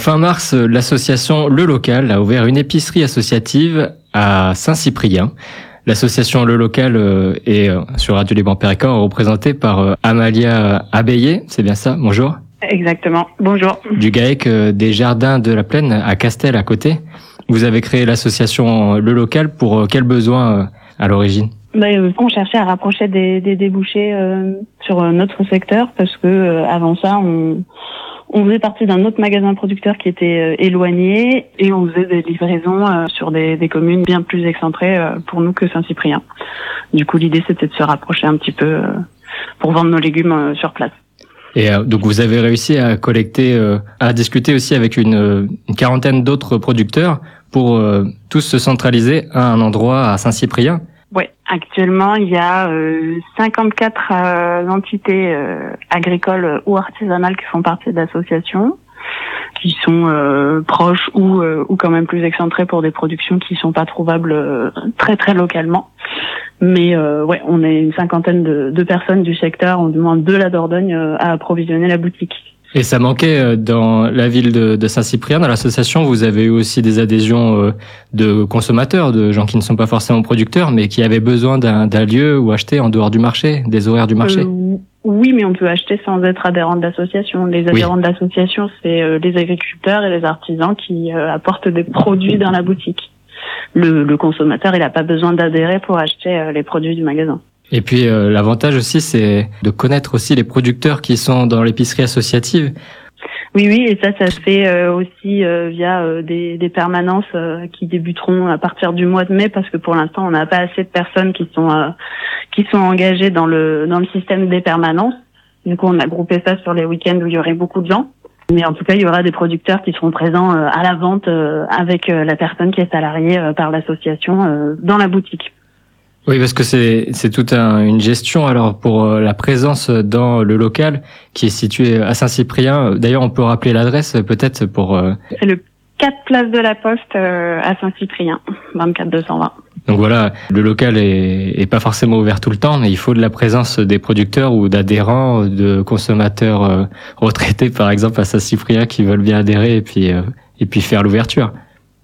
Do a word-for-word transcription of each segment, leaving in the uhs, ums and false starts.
fin mars, l'association Le Local a ouvert une épicerie associative à Saint-Cyprien. L'association Le Local est sur Radio Liban Périgord représentée par Amalia Abeyé, c'est bien ça? Bonjour. Exactement, bonjour. Du GAEC des Jardins de la Plaine à Castel à côté. Vous avez créé l'association Le Local pour quels besoins à l'origine? Ben, on cherchait à rapprocher des, des débouchés euh, sur notre secteur parce que euh, avant ça, on, on faisait partie d'un autre magasin producteur qui était euh, éloigné et on faisait des livraisons euh, sur des, des communes bien plus excentrées euh, pour nous que Saint-Cyprien. Du coup, l'idée c'était de se rapprocher un petit peu euh, pour vendre nos légumes euh, sur place. Et euh, donc vous avez réussi à collecter, euh, à discuter aussi avec une, une quarantaine d'autres producteurs pour euh, tous se centraliser à un endroit à Saint-Cyprien. Oui, actuellement il y a euh, cinquante-quatre euh, entités euh, agricoles ou artisanales qui font partie d'associations, qui sont euh, proches ou euh, ou quand même plus excentrées pour des productions qui sont pas trouvables euh, très très localement. Mais euh, ouais, on est une cinquantaine de, de personnes du secteur, ou du moins de la Dordogne, euh, à approvisionner la boutique. Et ça manquait dans la ville de, de Saint-Cyprien. Dans l'association, vous avez eu aussi des adhésions de consommateurs, de gens qui ne sont pas forcément producteurs, mais qui avaient besoin d'un, d'un lieu où acheter en dehors du marché, des horaires du marché. Euh, oui, mais on peut acheter sans être adhérent de l'association. Les adhérents oui. de l'association, c'est euh, les agriculteurs et les artisans qui euh, apportent des produits dans la boutique. Le, le consommateur, il n'a pas besoin d'adhérer pour acheter euh, les produits du magasin. Et puis euh, l'avantage aussi, c'est de connaître aussi les producteurs qui sont dans l'épicerie associative. Oui, oui, et ça, ça se fait euh, aussi euh, via euh, des, des permanences euh, qui débuteront à partir du mois de mai, parce que pour l'instant, on n'a pas assez de personnes qui sont euh, qui sont engagées dans le dans le système des permanences. Du coup, on a groupé ça sur les week-ends où il y aurait beaucoup de gens. Mais en tout cas, il y aura des producteurs qui seront présents euh, à la vente euh, avec euh, la personne qui est salariée euh, par l'association euh, dans la boutique. Oui, parce que c'est c'est toute un, une gestion alors pour euh, la présence dans le local qui est situé à Saint-Cyprien. D'ailleurs, on peut rappeler l'adresse peut-être pour. Euh... C'est le quatre place de la Poste euh, à Saint-Cyprien, vingt-quatre deux cent vingt. Donc voilà, le local est, est pas forcément ouvert tout le temps, mais il faut de la présence des producteurs ou d'adhérents, de consommateurs euh, retraités par exemple à Saint-Cyprien qui veulent bien adhérer et puis euh, et puis faire l'ouverture.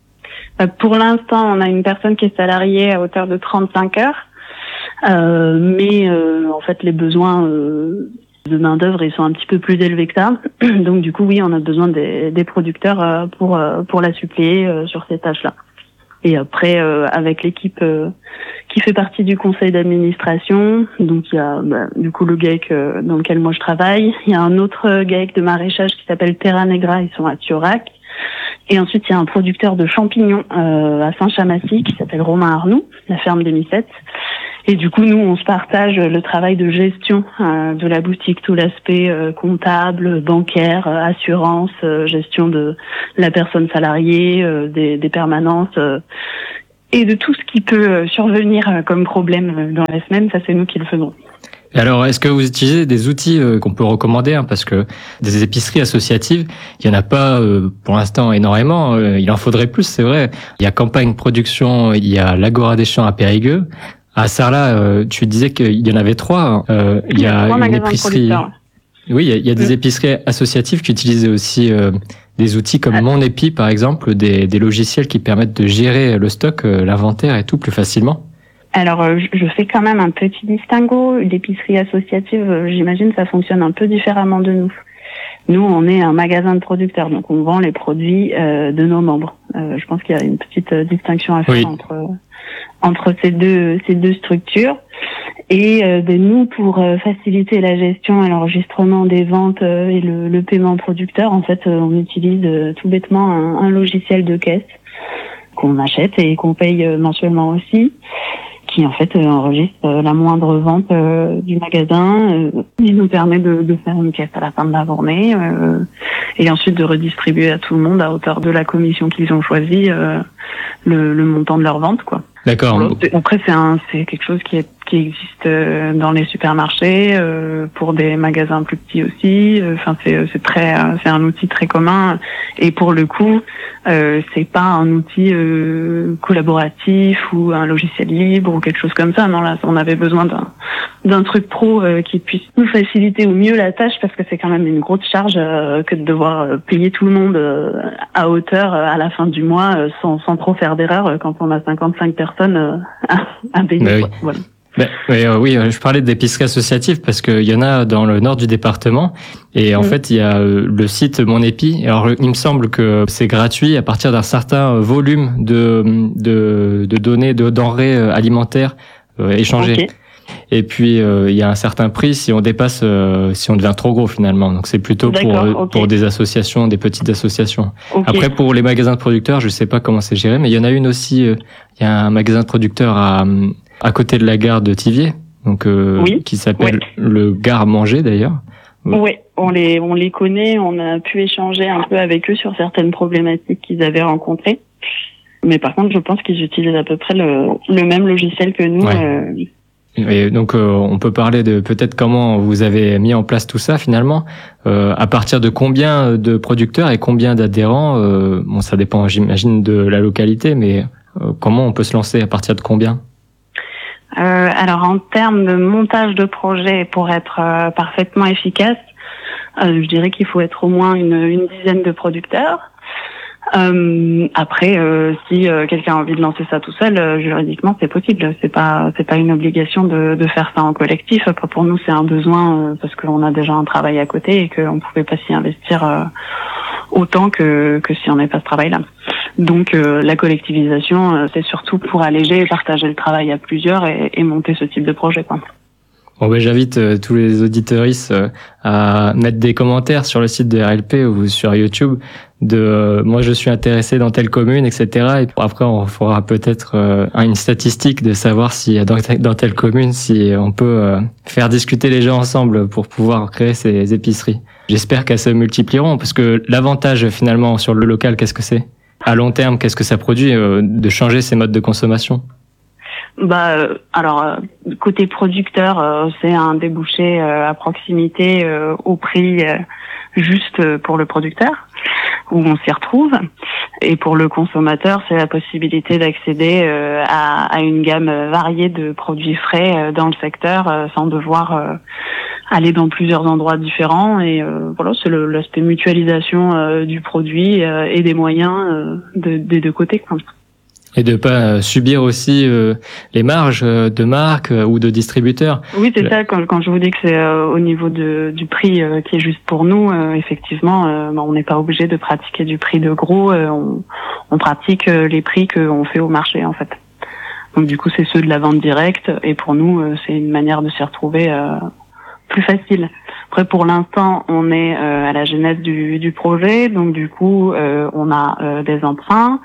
Pour l'instant, on a une personne qui est salariée à hauteur de trente-cinq heures, euh, mais euh, en fait, les besoins euh, de main d'œuvre ils sont un petit peu plus élevés que ça. Donc, du coup, oui, on a besoin des, des producteurs euh, pour euh, pour la suppléer euh, sur ces tâches-là. Et après, euh, avec l'équipe euh, qui fait partie du conseil d'administration, donc il y a bah, du coup le GAEC euh, dans lequel moi je travaille. Il y a un autre GAEC de maraîchage qui s'appelle Terra Negra, ils sont à Thiorac. Et ensuite, il y a un producteur de champignons euh, à Saint-Chamassis qui s'appelle Romain Arnoux, la ferme des Missettes. Et du coup, nous, on se partage le travail de gestion euh, de la boutique, tout l'aspect euh, comptable, bancaire, euh, assurance, euh, gestion de la personne salariée, euh, des, des permanences euh, et de tout ce qui peut euh, survenir euh, comme problème dans la semaine. Ça, c'est nous qui le faisons. Et alors, est-ce que vous utilisez des outils euh, qu'on peut recommander hein, parce que des épiceries associatives, il y en a pas euh, pour l'instant énormément. Euh, il en faudrait plus, c'est vrai. Il y a Campagne Production, il y a l'Agora des Champs à Périgueux. À Sarlat, euh, tu disais qu'il y en avait trois. Euh, il y a une épicerie. Oui, il y a, il y a des épiceries associatives qui utilisent aussi euh, des outils comme Mon Épi, par exemple, des, des logiciels qui permettent de gérer le stock, euh, l'inventaire et tout plus facilement. Alors, euh, je fais quand même un petit distinguo. L'épicerie associative, euh, j'imagine, ça fonctionne un peu différemment de nous. Nous, on est un magasin de producteurs, donc on vend les produits euh, de nos membres. Euh, je pense qu'il y a une petite euh, distinction à faire oui. entre euh, entre ces deux ces deux structures. Et euh, ben, nous, pour euh, faciliter la gestion et l'enregistrement des ventes euh, et le, le paiement producteur, en fait, euh, on utilise euh, tout bêtement un, un logiciel de caisse qu'on achète et qu'on paye euh, mensuellement aussi, qui en fait euh, enregistre euh, la moindre vente euh, du magasin. Euh, il nous permet de, de faire une caisse à la fin de la journée euh, et ensuite de redistribuer à tout le monde à hauteur de la commission qu'ils ont choisie euh, le, le montant de leur vente, quoi. D'accord. Après, c'est un, c'est quelque chose qui est, qui existe euh, dans les supermarchés, euh, pour des magasins plus petits aussi. Enfin, c'est, c'est très, c'est un outil très commun. Et pour le coup, euh, c'est pas un outil euh, collaboratif ou un logiciel libre ou quelque chose comme ça. Non, là, on avait besoin d'un d'un truc pro euh, qui puisse nous faciliter au mieux la tâche, parce que c'est quand même une grosse charge euh, que de devoir euh, payer tout le monde euh, à hauteur euh, à la fin du mois euh, sans sans trop faire d'erreur euh, quand on a cinquante-cinq personnes euh, à, à payer. Bah oui. Voilà. Ben, mais, euh, oui, je parlais d'épicerie associative parce qu'il y en a dans le nord du département et en mmh. fait il y a euh, le site Mon Épi. Alors il me semble que c'est gratuit à partir d'un certain volume de de, de données, de denrées alimentaires euh, échangées. Okay. Et puis euh, il y a un certain prix si on dépasse, euh, si on devient trop gros finalement. Donc c'est plutôt pour okay. pour des associations, des petites associations. Okay. Après pour les magasins de producteurs, je sais pas comment c'est géré, mais il y en a une aussi. Il euh, y a un magasin de producteurs à à côté de la gare de Thiviers, donc euh, oui. qui s'appelle oui. le Gare Manger d'ailleurs. Oui, on les on les connaît, on a pu échanger un peu avec eux sur certaines problématiques qu'ils avaient rencontrées. Mais par contre, je pense qu'ils utilisent à peu près le, le même logiciel que nous. Ouais. Euh... Et donc, euh, on peut parler de peut-être comment vous avez mis en place tout ça finalement. Euh, à partir de combien de producteurs et combien d'adhérents euh, Bon, ça dépend, j'imagine, de la localité, mais euh, comment on peut se lancer à partir de combien? Euh, alors en termes de montage de projet, pour être euh, parfaitement efficace, euh, je dirais qu'il faut être au moins une, une dizaine de producteurs. Euh, après, euh, si euh, quelqu'un a envie de lancer ça tout seul, euh, juridiquement c'est possible. C'est pas c'est pas une obligation de, de faire ça en collectif. Après, pour nous c'est un besoin euh, parce qu'on a déjà un travail à côté et qu'on pouvait pas s'y investir euh, autant que que si on n'avait pas ce travail-là. Donc euh, la collectivisation, euh, c'est surtout pour alléger et partager le travail à plusieurs et, et monter ce type de projet, quoi. Bon, ben, j'invite euh, tous les auditeuristes euh, à mettre des commentaires sur le site de R L P ou sur YouTube de euh, moi je suis intéressé dans telle commune, et cetera. Et après on fera peut-être euh, une statistique de savoir si dans, dans telle commune si on peut euh, faire discuter les gens ensemble pour pouvoir créer ces épiceries. J'espère qu'elles se multiplieront parce que l'avantage finalement sur le local, qu'est-ce que c'est? À long terme, qu'est-ce que ça produit euh, de changer ces modes de consommation? Bah, euh, alors euh, côté producteur, euh, c'est un débouché euh, à proximité euh, au prix euh, juste pour le producteur, où on s'y retrouve. Et pour le consommateur, c'est la possibilité d'accéder euh, à, à une gamme variée de produits frais euh, dans le secteur, euh, sans devoir euh, aller dans plusieurs endroits différents. Et euh, voilà, c'est le, l'aspect mutualisation euh, du produit euh, et des moyens euh, de, des deux côtés, quoi. Et de pas subir aussi euh, les marges de marques euh, ou de distributeurs. Oui, c'est Le... ça. Quand, quand je vous dis que c'est euh, au niveau de, du prix euh, qui est juste pour nous, euh, effectivement, euh, bah, on n'est pas obligé de pratiquer du prix de gros. Euh, on, on pratique euh, les prix qu'on fait au marché, en fait. Donc du coup, c'est ceux de la vente directe. Et pour nous, euh, c'est une manière de s'y retrouver euh, plus facile. Après, pour l'instant, on est euh, à la genèse du, du projet. Donc du coup, euh, on a euh, des emprunts.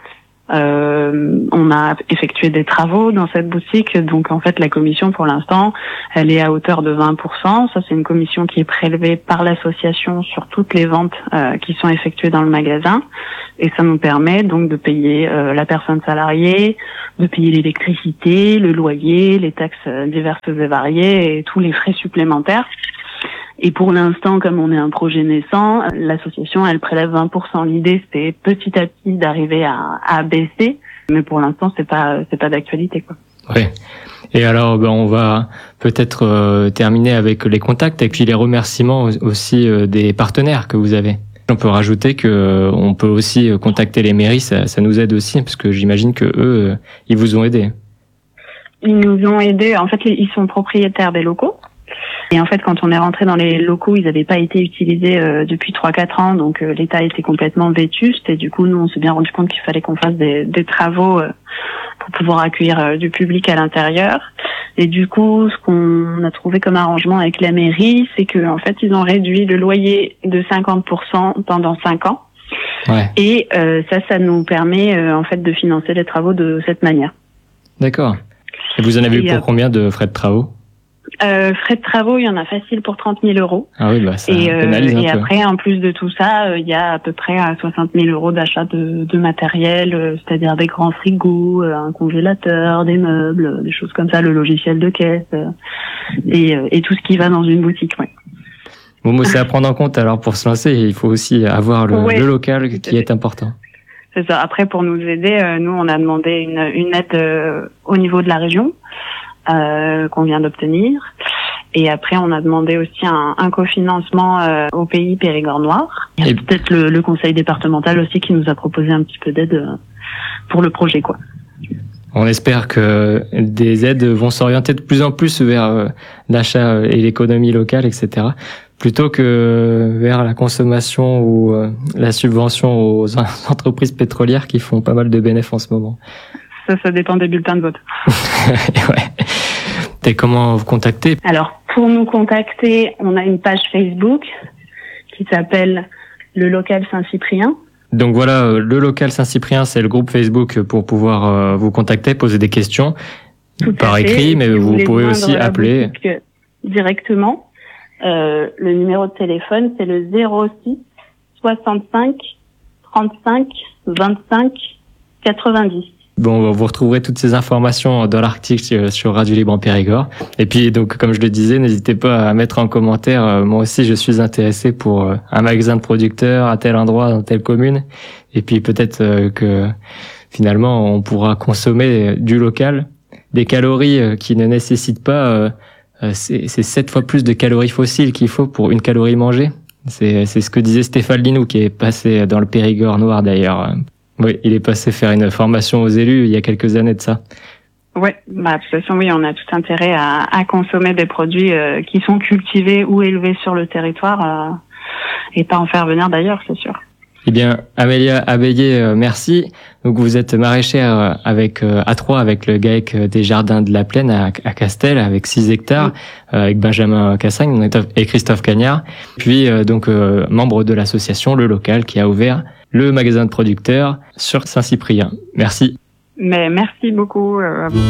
Euh, on a effectué des travaux dans cette boutique, donc en fait la commission pour l'instant elle est à hauteur de vingt pour cent. Ça c'est une commission qui est prélevée par l'association sur toutes les ventes euh, qui sont effectuées dans le magasin, et ça nous permet donc de payer euh, la personne salariée, de payer l'électricité, le loyer, les taxes diverses et variées et tous les frais supplémentaires. Et pour l'instant, comme on est un projet naissant, l'association, elle prélève vingt pour cent. L'idée, c'est petit à petit d'arriver à, à baisser, mais pour l'instant, c'est pas, c'est pas d'actualité, quoi. Oui. Et alors, ben, on va peut-être euh, terminer avec les contacts et puis les remerciements aussi euh, des partenaires que vous avez. On peut rajouter que euh, on peut aussi contacter les mairies, ça, ça nous aide aussi, parce que j'imagine que eux, euh, ils vous ont aidé. Ils nous ont aidés. En fait, ils sont propriétaires des locaux. Et en fait, quand on est rentré dans les locaux, ils n'avaient pas été utilisés euh, depuis trois quatre ans, donc euh, l'état était complètement vétuste. Et du coup, nous, on s'est bien rendu compte qu'il fallait qu'on fasse des, des travaux euh, pour pouvoir accueillir euh, du public à l'intérieur. Et du coup, ce qu'on a trouvé comme arrangement avec la mairie, c'est que en fait, ils ont réduit le loyer de cinquante pour cent pendant cinq ans. Ouais. Et euh, ça, ça nous permet euh, en fait de financer les travaux de cette manière. D'accord. Et vous en avez eu pour euh, combien de frais de travaux? Euh, frais de travaux, il y en a facile pour trente mille euros. Ah oui, bah ça et, euh, pénalise un et peu. après, en plus de tout ça, il euh, y a à peu près soixante mille euros d'achat de, de matériel, euh, c'est-à-dire des grands frigos, euh, un congélateur, des meubles, euh, des choses comme ça, le logiciel de caisse, euh, et, euh, et tout ce qui va dans une boutique. Ouais. Bon, moi, c'est à prendre en compte. Alors, pour se lancer, il faut aussi avoir le, ouais, le local qui est important. C'est ça. Après, pour nous aider, euh, nous, on a demandé une, une aide euh, au niveau de la région euh, qu'on vient d'obtenir. Et après, on a demandé aussi un, un cofinancement euh, au pays Périgord Noir. Il y a Et... peut-être le, le conseil départemental aussi qui nous a proposé un petit peu d'aide euh, pour le projet, quoi. On espère que des aides vont s'orienter de plus en plus vers euh, l'achat et l'économie locale, et cetera, plutôt que vers la consommation ou euh, la subvention aux entreprises pétrolières qui font pas mal de bénéfices en ce moment. Ça, ça dépend des bulletins de vote. Ouais. Et comment vous contacter? Alors, pour nous contacter, on a une page Facebook qui s'appelle Le Local Saint-Cyprien. Donc voilà, le Local Saint-Cyprien, c'est le groupe Facebook pour pouvoir euh, vous contacter, poser des questions Tout par à fait. écrit, mais si vous, vous pouvez aussi appeler directement. Euh, le numéro de téléphone, c'est le zéro six soixante-cinq trente-cinq vingt-cinq quatre-vingt-dix. Bon, vous retrouverez toutes ces informations dans l'article sur Radio Libre en Périgord. Et puis, donc, comme je le disais, n'hésitez pas à mettre en commentaire. Euh, moi aussi, je suis intéressé pour euh, un magasin de producteurs à tel endroit, dans telle commune. Et puis, peut-être euh, que finalement, on pourra consommer du local, des calories euh, qui ne nécessitent pas. Euh, c'est, c'est sept fois plus de calories fossiles qu'il faut pour une calorie mangée. C'est, c'est ce que disait Stéphane Linou, qui est passé dans le Périgord Noir d'ailleurs. Oui, il est passé faire une formation aux élus il y a quelques années de ça. Ouais, bah, de toute façon, oui, on a tout intérêt à, à consommer des produits euh, qui sont cultivés ou élevés sur le territoire euh, et pas en faire venir d'ailleurs, c'est sûr. Eh bien, Amélia Abéillé, euh, merci. Donc, vous êtes maraîchère avec euh, à Troyes avec le GAEC des Jardins de la Plaine à, à Castel avec six hectares, oui. euh, avec Benjamin Cassagne et Christophe Cagnard. Puis, euh, donc, euh, membre de l'association Le Local qui a ouvert le magasin de producteurs sur Saint-Cyprien. Merci. Mais merci beaucoup euh, à vous.